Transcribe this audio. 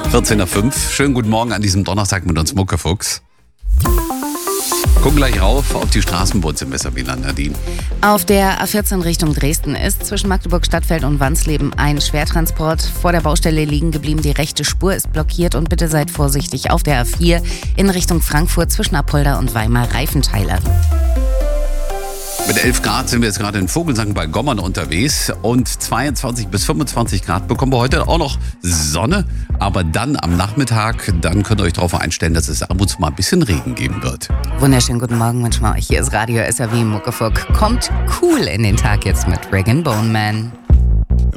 14 nach 5. Schönen guten Morgen an diesem Donnerstag mit uns Muckefuchs. Gucken gleich rauf auf die Straßen bei uns im Weserwieland, Nadine. Auf der A14 Richtung Dresden ist zwischen Magdeburg Stadtfeld und Wansleben ein Schwertransport vor der Baustelle liegen geblieben. Die rechte Spur ist blockiert und bitte seid vorsichtig auf der A4 in Richtung Frankfurt zwischen Apolda und Weimar Reifenteile. Mit 11 Grad sind wir jetzt gerade in Vogelsang bei Gommern unterwegs und 22 bis 25 Grad bekommen wir heute auch noch Sonne. Aber dann am Nachmittag, dann könnt ihr euch darauf einstellen, dass es ab und zu mal ein bisschen Regen geben wird. Wunderschönen guten Morgen wünschen wir euch. Hier ist Radio SAW Muckefuck. Kommt cool in den Tag jetzt mit Rag & Bone Man.